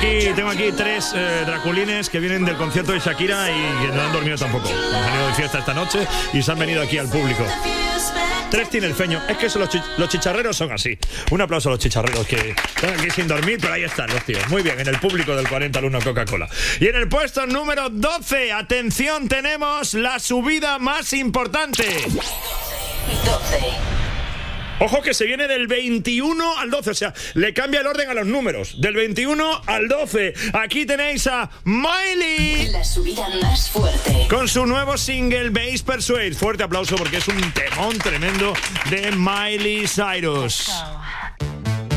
Tengo aquí tres draculines que vienen del concierto de Shakira y que no han dormido tampoco. Han venido de fiesta esta noche y se han venido aquí al público. Tres tinerfeños. Es que los chicharreros son así. Un aplauso a los chicharreros que están aquí sin dormir, pero ahí están los tíos. Muy bien, en el público del 40 al 1 Coca-Cola. Y en el puesto número 12, atención, tenemos la subida más importante. 12. Ojo que se viene del 21 al 12, o sea, le cambia el orden a los números. Del 21 al 12. Aquí tenéis a Miley. La subida más fuerte. Con su nuevo single, Base Persuade. Fuerte aplauso porque es un temón tremendo de Miley Cyrus.